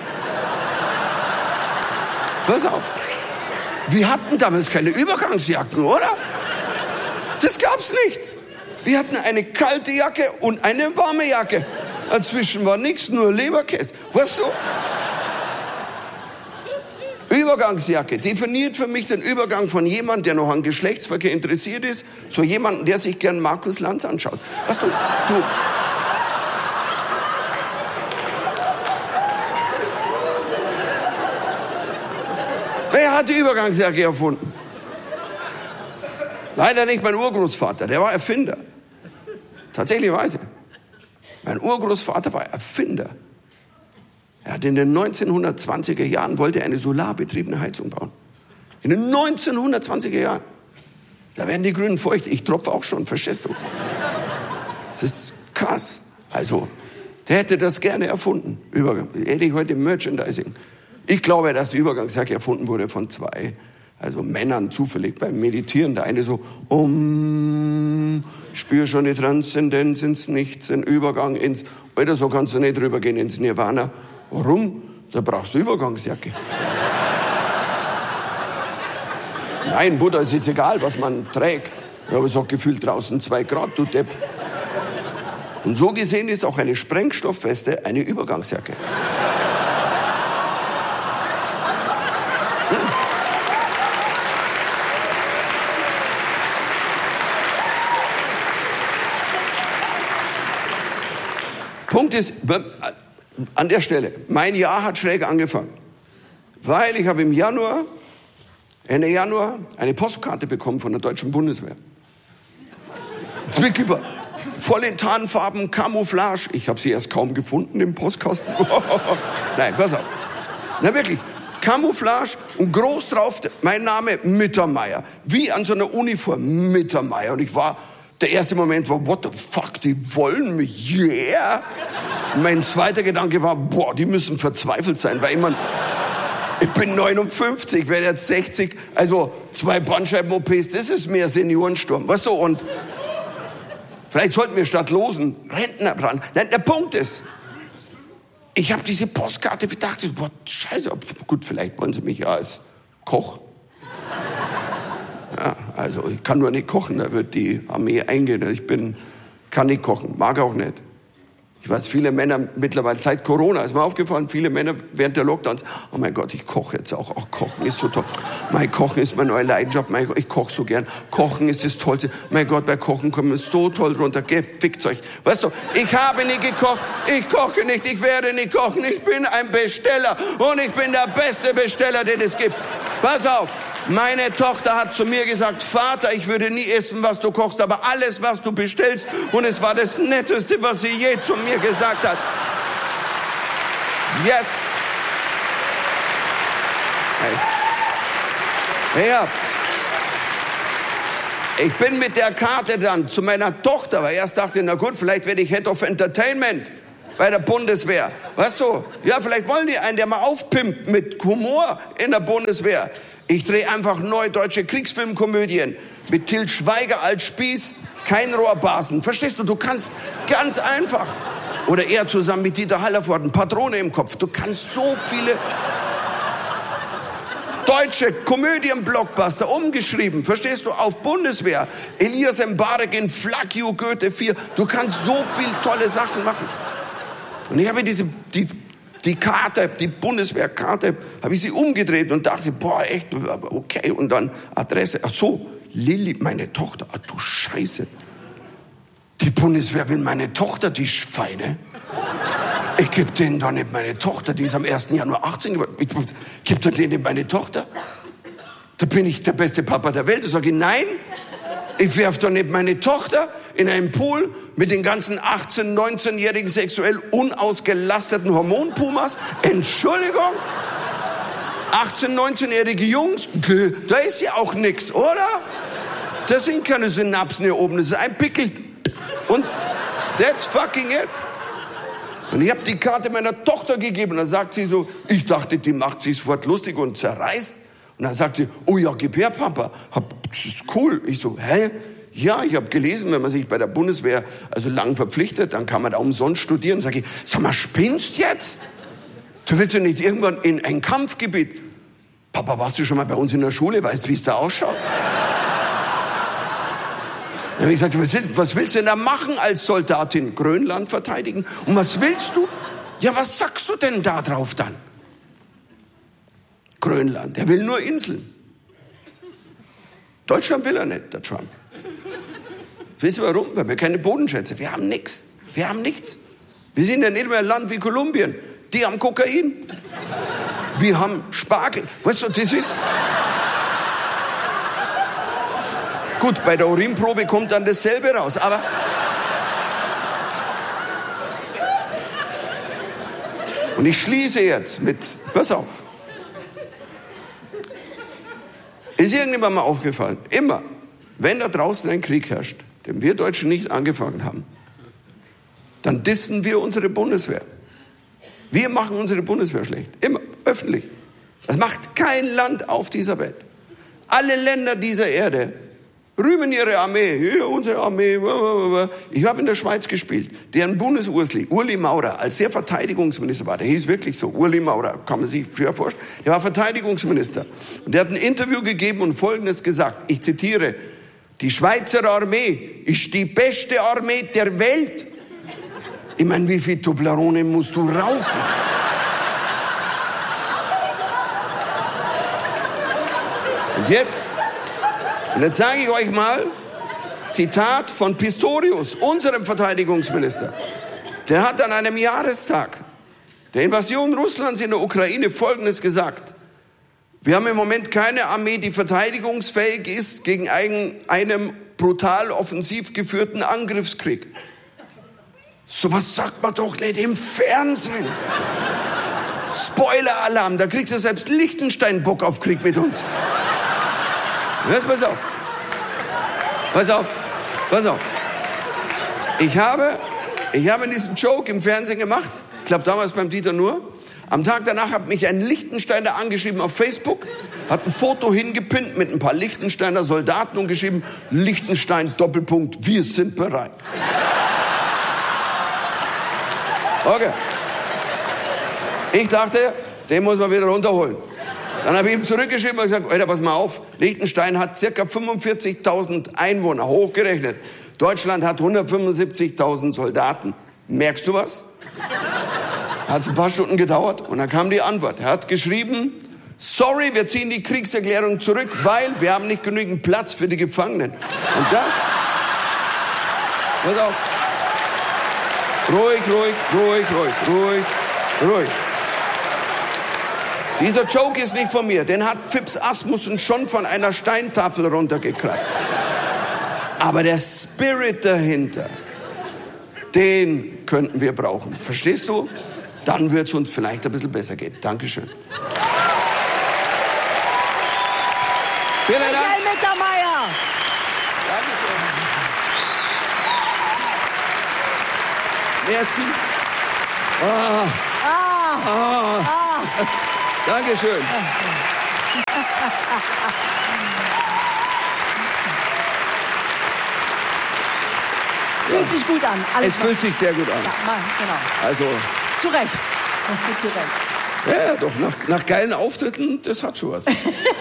pass auf, wir hatten damals keine Übergangsjacken, oder? Das gab's nicht. Wir hatten eine kalte Jacke und eine warme Jacke. Dazwischen war nichts, nur Leberkäse. Weißt du? Übergangsjacke definiert für mich den Übergang von jemandem, der noch an Geschlechtsverkehr interessiert ist, zu jemandem, der sich gern Markus Lanz anschaut. Weißt du, du... Wer hat die Übergangsjacke erfunden? Leider nicht mein Urgroßvater, der war Erfinder. Tatsächlicherweise. Mein Urgroßvater war Erfinder. Er hat in den neunzehnhundertzwanziger Jahren wollte er eine solarbetriebene Heizung bauen. In den neunzehnhundertzwanziger Jahren. Da werden die Grünen feucht. Ich tropfe auch schon, verstehst du? Das ist krass. Also, der hätte das gerne erfunden. Übergang. Hätte ich heute Merchandising. Ich glaube, dass die Übergangsjacke erfunden wurde von zwei, also Männern zufällig beim Meditieren. Der eine so, um, spür schon die Transzendenz ins Nichts, den Übergang ins, oder so kannst du nicht rübergehen ins Nirvana. Warum? Da brauchst du Übergangsjacke. Nein, Buddha, es ist egal, was man trägt. Ja, aber es hat gefühlt draußen zwei Grad, du Depp. Und so gesehen ist auch eine Sprengstoffweste eine Übergangsjacke. Punkt ist, an der Stelle, mein Jahr hat schräg angefangen, weil ich habe im Januar, Ende Januar, eine Postkarte bekommen von der deutschen Bundeswehr. Wirklich, voll in Tarnfarben, Camouflage. Ich habe sie erst kaum gefunden im Postkasten. Nein, pass auf. Na wirklich, Camouflage und groß drauf, mein Name Mittermeier. Wie an so einer Uniform, Mittermeier. Und ich war... Der erste Moment war, what the fuck, die wollen mich, yeah. Mein zweiter Gedanke war, boah, die müssen verzweifelt sein, weil ich meine, ich bin neunundfünfzig, werde jetzt sechzig, also zwei Bandscheiben-O Ps, das ist mehr Seniorensturm, weißt du, und vielleicht sollten wir statt losen Rentner dran. Nein, der Punkt ist, ich habe diese Postkarte gedacht, boah, scheiße, gut, vielleicht wollen sie mich ja als Koch. Ja, also ich kann nur nicht kochen, da wird die Armee eingehen. Ich bin, kann nicht kochen, mag auch nicht. Ich weiß, viele Männer mittlerweile, seit Corona ist mir aufgefallen, viele Männer während der Lockdowns, oh mein Gott, ich koche jetzt auch, auch Kochen ist so toll. Mein Kochen ist meine neue Leidenschaft, mein Gott, ich koche so gern. Kochen ist das Tollste. Mein Gott, bei Kochen kommen wir so toll runter, gefickt euch. Weißt du, ich habe nicht gekocht, ich koche nicht, ich werde nicht kochen, ich bin ein Besteller und ich bin der beste Besteller, den es gibt. Pass auf. Meine Tochter hat zu mir gesagt, Vater, ich würde nie essen, was du kochst, aber alles, was du bestellst. Und es war das Netteste, was sie je zu mir gesagt hat. Jetzt. Ja. Ich bin mit der Karte dann zu meiner Tochter, weil erst dachte, na gut, vielleicht werde ich Head of Entertainment bei der Bundeswehr. Weißt du? Ja, vielleicht wollen die einen, der mal aufpimpt mit Humor in der Bundeswehr. Ich drehe einfach neue deutsche Kriegsfilmkomödien mit Til Schweiger als Spieß, kein Rohrbasen. Verstehst du? Du kannst ganz einfach. Oder er zusammen mit Dieter Hallervorden, eine Patrone im Kopf. Du kannst so viele deutsche Komödien-Blockbuster umgeschrieben, verstehst du, auf Bundeswehr. Elias Mbarek in Fuck You Goethe vier. Du kannst so viel tolle Sachen machen. Und ich habe diese, die, die Karte, die Bundeswehrkarte, habe ich sie umgedreht und dachte, boah, echt, okay. Und dann Adresse, ach so, Lilly, meine Tochter, ach du Scheiße. Die Bundeswehr will meine Tochter, die Schweine. Ich gebe denen doch nicht meine Tochter, die ist am ersten Januar achtzehn geworden. Ich gebe denen nicht meine Tochter. Da bin ich der beste Papa der Welt. Da sage ich, nein, ich werfe doch nicht meine Tochter in einen Pool mit den ganzen achtzehn-, neunzehnjährigen sexuell unausgelasteten Hormonpumas. Entschuldigung? achtzehn-, neunzehnjährige Jungs, da ist ja auch nix, oder? Das sind keine Synapsen hier oben, das ist ein Pickel. Und that's fucking it. Und ich habe die Karte meiner Tochter gegeben. Und dann sagt sie so, ich dachte, die macht sich sofort lustig und zerreißt. Und dann sagt sie, oh ja, gib her, Papa. Das ist cool. Ich so, hä? Ja, ich habe gelesen, wenn man sich bei der Bundeswehr also lang verpflichtet, dann kann man da umsonst studieren. Sag ich, sag mal, spinnst jetzt? Du willst ja nicht irgendwann in ein Kampfgebiet. Papa, warst du schon mal bei uns in der Schule? Weißt du, wie es da ausschaut? Dann habe ich gesagt, was, was willst du denn da machen als Soldatin? Grönland verteidigen? Und was willst du? Ja, was sagst du denn da drauf dann? Grönland, der will nur Inseln. Deutschland will er nicht, der Trump. Wisst ihr warum? Weil wir keine Bodenschätze, wir haben nichts. Wir haben nichts. Wir sind ja nicht mehr ein Land wie Kolumbien. Die haben Kokain. Wir haben Spargel. Weißt du, das ist... Gut, bei der Urinprobe kommt dann dasselbe raus, aber... Und ich schließe jetzt mit, pass auf. Ist irgendjemand mal aufgefallen, immer, wenn da draußen ein Krieg herrscht, den wir Deutschen nicht angefangen haben, dann dissen wir unsere Bundeswehr. Wir machen unsere Bundeswehr schlecht, immer, öffentlich. Das macht kein Land auf dieser Welt. Alle Länder dieser Erde rühmen ihre Armee, hier unsere Armee. Ich habe in der Schweiz gespielt, deren Bundesursli, Uli Maurer, als der Verteidigungsminister war, der hieß wirklich so, Uli Maurer, kann man sich früher vorstellen, der war Verteidigungsminister. Und der hat ein Interview gegeben und Folgendes gesagt, ich zitiere, die Schweizer Armee ist die beste Armee der Welt. Ich meine, wie viel Toblerone musst du rauchen? Und jetzt... Und jetzt sage ich euch mal, Zitat von Pistorius, unserem Verteidigungsminister. Der hat an einem Jahrestag der Invasion Russlands in der Ukraine Folgendes gesagt. Wir haben im Moment keine Armee, die verteidigungsfähig ist gegen einen, einen brutal offensiv geführten Angriffskrieg. Sowas sagt man doch nicht im Fernsehen. Spoiler-Alarm, da kriegst du selbst Liechtenstein Bock auf Krieg mit uns. Jetzt pass auf. Pass auf. Pass auf. Ich habe, ich habe diesen Joke im Fernsehen gemacht. Ich glaube damals beim Dieter Nuhr. Am Tag danach hat mich ein Liechtensteiner angeschrieben auf Facebook. Hat ein Foto hingepinnt mit ein paar Liechtensteiner Soldaten und geschrieben, Liechtenstein, Doppelpunkt, wir sind bereit. Okay. Ich dachte, den muss man wieder runterholen. Dann habe ich ihm zurückgeschrieben und gesagt, Alter, pass mal auf, Liechtenstein hat circa fünfundvierzigtausend Einwohner, hochgerechnet. Deutschland hat hundertfünfundsiebzigtausend Soldaten. Merkst du was? Hat es ein paar Stunden gedauert und dann kam die Antwort. Er hat geschrieben, sorry, wir ziehen die Kriegserklärung zurück, weil wir haben nicht genügend Platz für die Gefangenen. Und das... Pass auf. Ruhig, ruhig, ruhig, ruhig, ruhig, ruhig. Dieser Joke ist nicht von mir. Den hat Phipps Asmussen schon von einer Steintafel runtergekratzt. Aber der Spirit dahinter, den könnten wir brauchen. Verstehst du? Dann wird es uns vielleicht ein bisschen besser gehen. Dankeschön. Vielen Dank. Michael Mittermeier. Dankeschön. Merci. Ah. Ah. Ah. Ah. Dankeschön. Fühlt sich gut an. Alles Es fühlt sich sehr gut an. Ja, Mann, genau. Also, Zu Recht. Zu Recht. ja, ja, doch, nach, nach geilen Auftritten, das hat schon was.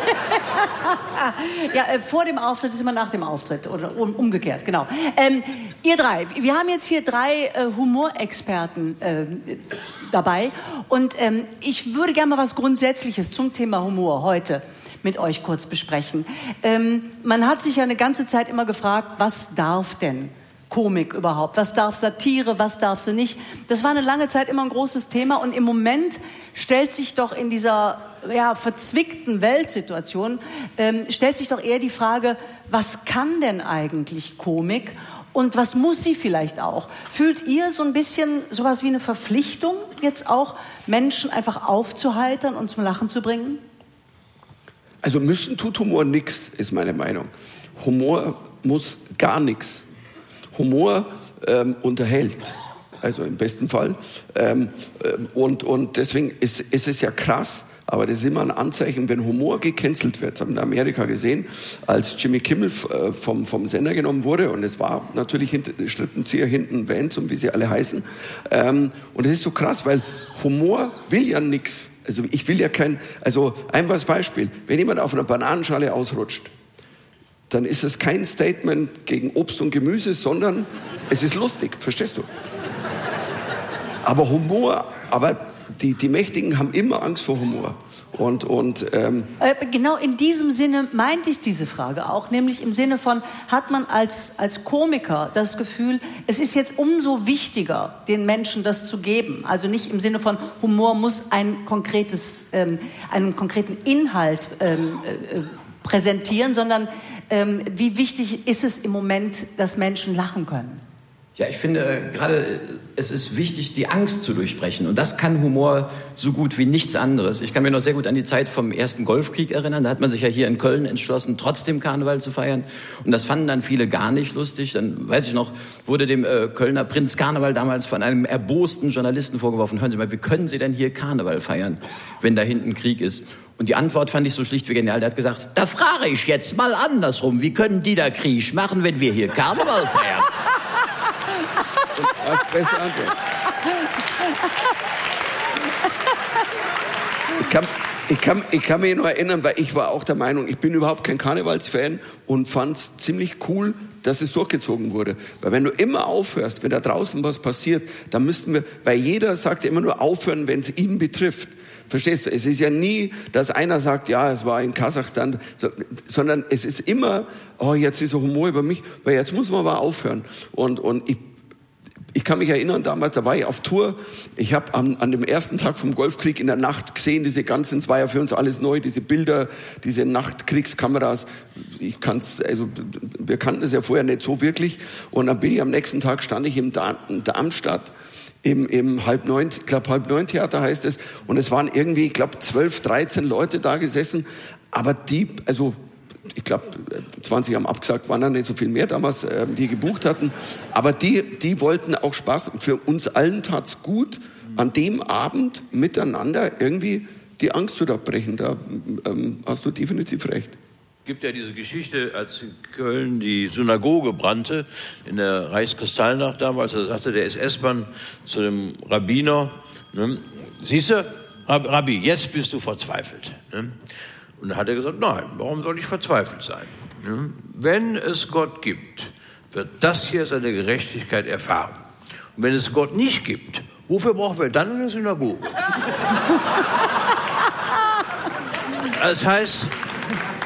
Ja, äh, vor dem Auftritt ist immer nach dem Auftritt oder um, umgekehrt, genau. Ähm, ihr drei, wir haben jetzt hier drei äh, Humorexperten äh, dabei und ähm, ich würde gerne mal was Grundsätzliches zum Thema Humor heute mit euch kurz besprechen. Ähm, man hat sich ja eine ganze Zeit immer gefragt, was darf denn Komik überhaupt? Was darf Satire, was darf sie nicht? Das war eine lange Zeit immer ein großes Thema und im Moment stellt sich doch in dieser ja, verzwickten Weltsituation, ähm, stellt sich doch eher die Frage, was kann denn eigentlich Komik und was muss sie vielleicht auch? Fühlt ihr so ein bisschen sowas wie eine Verpflichtung, jetzt auch Menschen einfach aufzuheitern und zum Lachen zu bringen? Also müssen tut Humor nix, ist meine Meinung. Humor muss gar nichts. Humor ähm, unterhält, also im besten Fall. Ähm, und, und deswegen ist, ist es ja krass, aber das ist immer ein Anzeichen, wenn Humor gecancelt wird. Das haben wir in Amerika gesehen, als Jimmy Kimmel äh, vom, vom Sender genommen wurde. Und es war natürlich hinter, Strippenzieher hinten, Vans und wie sie alle heißen. Ähm, und es ist so krass, weil Humor will ja nichts. Also ich will ja kein, also einfaches Beispiel, wenn jemand auf einer Bananenschale ausrutscht, dann ist es kein Statement gegen Obst und Gemüse, sondern es ist lustig, verstehst du? Aber Humor, aber die, die Mächtigen haben immer Angst vor Humor. Und, und, ähm äh, genau in diesem Sinne meinte ich diese Frage auch, nämlich im Sinne von, hat man als, als Komiker das Gefühl, es ist jetzt umso wichtiger, den Menschen das zu geben. Also nicht im Sinne von, Humor muss ein konkretes, ähm, einen konkreten Inhalt ähm, äh, präsentieren, sondern ähm, wie wichtig ist es im Moment, dass Menschen lachen können? Ja, ich finde äh, gerade, es ist wichtig, die Angst zu durchbrechen. Und das kann Humor so gut wie nichts anderes. Ich kann mir noch sehr gut an die Zeit vom ersten Golfkrieg erinnern. Da hat man sich ja hier in Köln entschlossen, trotzdem Karneval zu feiern. Und das fanden dann viele gar nicht lustig. Dann, weiß ich noch, wurde dem äh, Kölner Prinz Karneval damals von einem erbosten Journalisten vorgeworfen. Hören Sie mal, wie können Sie denn hier Karneval feiern, wenn da hinten Krieg ist? Und die Antwort fand ich so schlichtweg genial. Der hat gesagt, da frage ich jetzt mal andersrum. Wie können die da Krieg machen, wenn wir hier Karneval feiern? Das ist beste Antwort. Ich kann, ich, kann, ich kann mich noch erinnern, weil ich war auch der Meinung, ich bin überhaupt kein Karnevalsfan und fand es ziemlich cool, dass es durchgezogen wurde. Weil wenn du immer aufhörst, wenn da draußen was passiert, dann müssten wir, weil jeder sagt ja immer nur aufhören, wenn es ihn betrifft. Verstehst du? Es ist ja nie, dass einer sagt, ja, es war in Kasachstan, so, sondern es ist immer, oh, jetzt ist so Humor über mich, weil jetzt muss man aber aufhören. Und, und ich, ich kann mich erinnern, damals, da war ich auf Tour, ich habe an, an dem ersten Tag vom Golfkrieg in der Nacht gesehen, diese ganzen, es war ja für uns alles neu, diese Bilder, diese Nachtkriegskameras, ich kann's, also, wir kannten es ja vorher nicht so wirklich. Und dann bin ich am nächsten Tag, stand ich im Dar- in Darmstadt, im, im halb neun, ich glaube halb neun Theater heißt es, und es waren irgendwie, ich glaube zwölf, dreizehn Leute da gesessen, aber die, also ich glaube zwanzig haben abgesagt, waren dann nicht so viel mehr damals, äh, die gebucht hatten, aber die, die wollten auch Spaß, und für uns allen tat's gut, an dem Abend miteinander irgendwie die Angst zu brechen, da ähm, hast du definitiv recht. Es gibt ja diese Geschichte, als in Köln die Synagoge brannte, in der Reichskristallnacht damals, da sagte der S S-Mann zu dem Rabbiner, ne, siehst du, Rabbi, jetzt bist du verzweifelt. Ne? Und da hat er gesagt, nein, warum soll ich verzweifelt sein? Ne? Wenn es Gott gibt, wird das hier seine Gerechtigkeit erfahren. Und wenn es Gott nicht gibt, wofür brauchen wir dann eine Synagoge? Das heißt,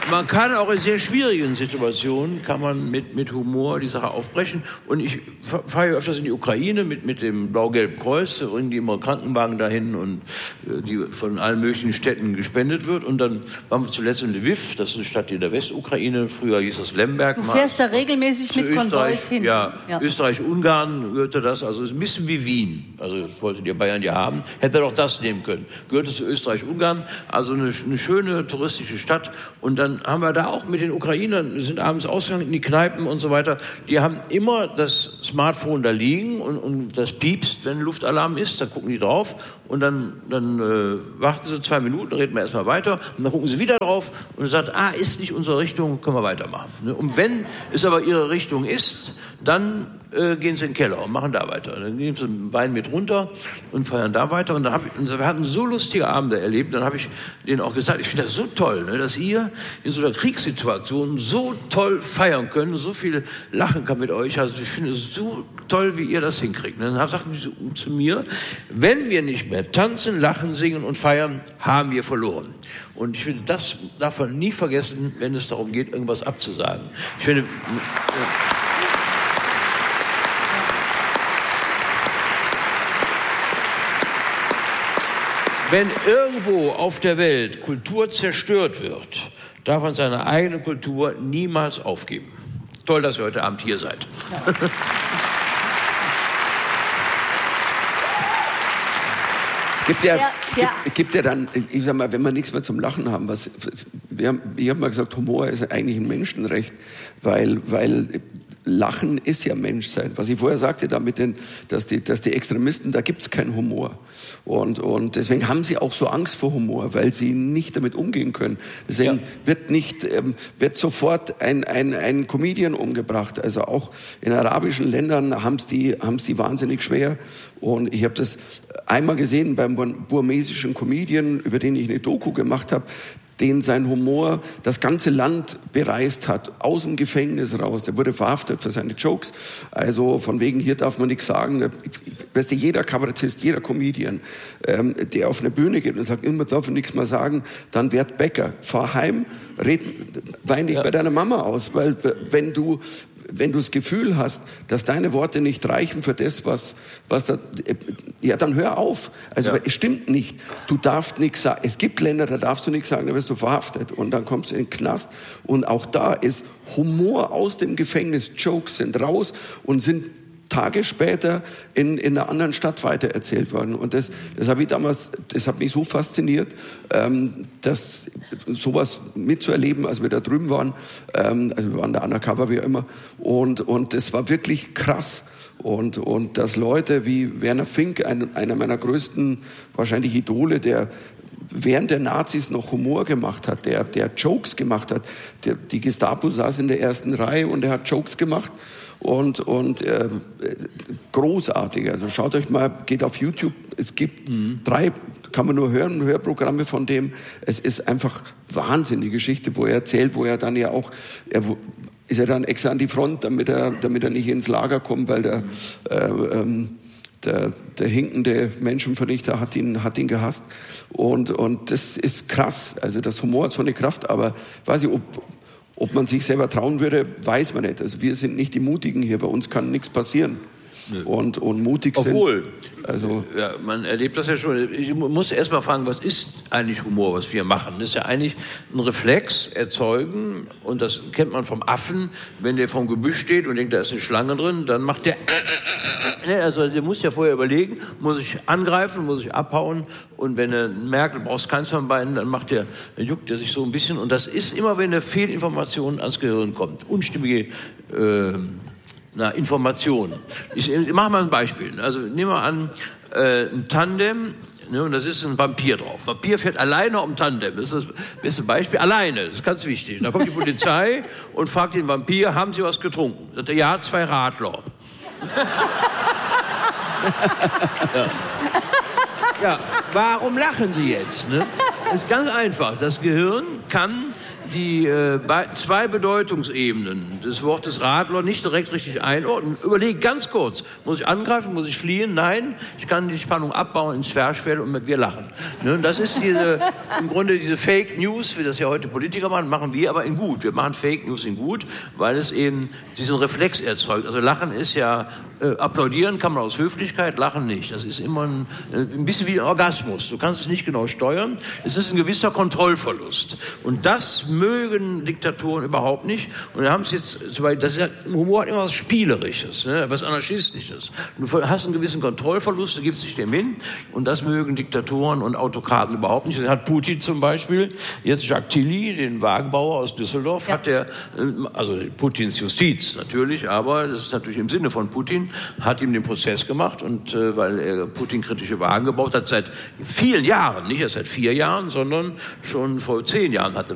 man kann auch in sehr schwierigen Situationen, kann man mit, mit Humor die Sache aufbrechen. Und ich fahre ja öfters in die Ukraine mit, mit dem Blau-Gelben Kreuz, bringen die immer Krankenwagen dahin und äh, die von allen möglichen Städten gespendet wird. Und dann waren wir zuletzt in Lviv, das ist eine Stadt in der Westukraine, früher hieß das Lemberg. Du fährst da regelmäßig mit Konvois hin. Ja, ja. Österreich-Ungarn gehörte das, also ist ein bisschen wie Wien. Also das wollten die Bayern ja haben. Hätte er doch das nehmen können. Gehörte zu Österreich-Ungarn, also eine, eine schöne touristische Stadt. Und dann haben wir da auch mit den Ukrainern, sind abends ausgegangen in die Kneipen und so weiter. Die haben immer das Smartphone da liegen und, und das piepst, wenn Luftalarm ist. Da gucken die drauf und dann, dann äh, warten sie zwei Minuten, reden wir erstmal weiter und dann gucken sie wieder drauf und sagen, ah, ist nicht unsere Richtung, können wir weitermachen. Und wenn es aber ihre Richtung ist, dann äh, gehen sie in den Keller und machen da weiter. Dann nehmen sie einen Wein mit runter und feiern da weiter. Und dann hab ich, und wir hatten so lustige Abende erlebt. Dann habe ich denen auch gesagt, ich finde das so toll, ne, dass ihr in so einer Kriegssituation so toll feiern könnt, so viel lachen kann mit euch. Also ich finde es so toll, wie ihr das hinkriegt. Und dann sagten sie zu mir, wenn wir nicht mehr tanzen, lachen, singen und feiern, haben wir verloren. Und ich finde, das darf man nie vergessen, wenn es darum geht, irgendwas abzusagen. Ich finde... Äh, Wenn irgendwo auf der Welt Kultur zerstört wird, darf man seine eigene Kultur niemals aufgeben. Toll, dass ihr heute Abend hier seid. Ja. Gibt ja, gibt, gibt ja dann, ich sag mal, wenn wir nichts mehr zum Lachen haben, was, wir haben, ich habe mal gesagt, Humor ist eigentlich ein Menschenrecht, weil, weil Lachen ist ja Menschsein. Was ich vorher sagte, damit, den, dass, die, dass die Extremisten, da gibt's keinen Humor. Und, und deswegen haben sie auch so Angst vor Humor, weil sie nicht damit umgehen können. Deswegen ja. wird nicht, ähm, wird sofort ein, ein, ein Comedian umgebracht. Also auch in arabischen Ländern haben's die, haben's die wahnsinnig schwer. Und ich habe das einmal gesehen beim burmesischen Comedian, über den ich eine Doku gemacht habe, den sein Humor das ganze Land bereist hat, aus dem Gefängnis raus. Der wurde verhaftet für seine Jokes. Also von wegen, hier darf man nichts sagen. Weißt du, jeder Kabarettist, jeder Comedian, ähm, der auf eine Bühne geht und sagt, immer darf man nichts mehr sagen, dann werd Bäcker. Fahr heim, red, wein dich ja. bei deiner Mama aus. Weil wenn du... Wenn du das Gefühl hast, dass deine Worte nicht reichen für das, was, was da, ja, dann hör auf. Also, ja. es stimmt nicht. Du darfst nichts sagen. Es gibt Länder, da darfst du nichts sagen, da wirst du verhaftet. Und dann kommst du in den Knast. Und auch da ist Humor aus dem Gefängnis. Jokes sind raus und sind Tage später in, in einer anderen Stadt weitererzählt worden. Und das, das habe ich damals, das hat mich so fasziniert, ähm, dass sowas mitzuerleben, als wir da drüben waren, ähm, also wir waren da undercover wie immer, und, und das war wirklich krass. Und, und dass Leute wie Werner Fink, ein, einer meiner größten wahrscheinlich Idole, der während der Nazis noch Humor gemacht hat, der, der Jokes gemacht hat, der, die Gestapo saß in der ersten Reihe und er hat Jokes gemacht. Und, und äh, großartig. Also schaut euch mal, geht auf YouTube. Es gibt mhm. drei, kann man nur hören, Hörprogramme von dem. Es ist einfach wahnsinnige Geschichte, wo er erzählt, wo er dann ja auch, er ist ja dann extra an die Front, damit er, damit er nicht ins Lager kommt, weil der, äh, ähm, der, der hinkende Menschenvernichter hat ihn, hat ihn gehasst. Und, und das ist krass. Also das Humor hat so eine Kraft, aber weiß ich, ob, Ob man sich selber trauen würde, weiß man nicht. Also wir sind nicht die Mutigen hier, bei uns kann nichts passieren. Nee. Und, und mutig sind. Obwohl, also ja, man erlebt das ja schon. Ich muss erst mal fragen, was ist eigentlich Humor, was wir machen? Das ist ja eigentlich ein Reflex erzeugen, und das kennt man vom Affen. Wenn der vom Gebüsch steht und denkt, da ist eine Schlange drin, dann macht der, also der muss ja vorher überlegen, muss ich angreifen, muss ich abhauen, und wenn er merkt, du brauchst keins von beiden, dann macht der, dann juckt er sich so ein bisschen, und das ist immer, wenn eine Fehlinformation ans Gehirn kommt, unstimmige äh, Na, Information. Ich, ich mache mal ein Beispiel. Also nehmen wir an, äh, ein Tandem, ne, und das ist ein Vampir drauf. Vampir fährt alleine um Tandem. Das ist das beste Beispiel. Alleine, das ist ganz wichtig. Da kommt die Polizei und fragt den Vampir, haben Sie was getrunken? Sagt er, ja, zwei Radler. ja. ja, warum lachen Sie jetzt? Ne? Das ist ganz einfach. Das Gehirn kann die äh, bei, zwei Bedeutungsebenen des Wortes Radler nicht direkt richtig einordnen. Überlege ganz kurz, muss ich angreifen, muss ich fliehen? Nein, ich kann die Spannung abbauen ins Zwerchfell und wir lachen. Ne? Das ist diese, im Grunde diese Fake News, wie das ja heute Politiker machen, machen wir aber in gut. Wir machen Fake News in gut, weil es eben diesen Reflex erzeugt. Also Lachen ist ja, äh, applaudieren kann man aus Höflichkeit, lachen nicht. Das ist immer ein, ein bisschen wie ein Orgasmus. Du kannst es nicht genau steuern. Es ist ein gewisser Kontrollverlust. Und das mögen Diktatoren überhaupt nicht. Und wir haben es jetzt, das ist ja, Humor hat immer was Spielerisches, ne? Was Anarchistisches. Du hast einen gewissen Kontrollverlust, du gibst dich dem hin. Und das mögen Diktatoren und Autokraten überhaupt nicht. Das hat Putin zum Beispiel, jetzt Jacques Tilly, den Wagenbauer aus Düsseldorf, ja. hat der, also Putins Justiz natürlich, aber das ist natürlich im Sinne von Putin, hat ihm den Prozess gemacht. Und äh, weil er Putin kritische Wagen gebaut hat, seit vielen Jahren, nicht erst seit vier Jahren, sondern schon vor zehn Jahren hatte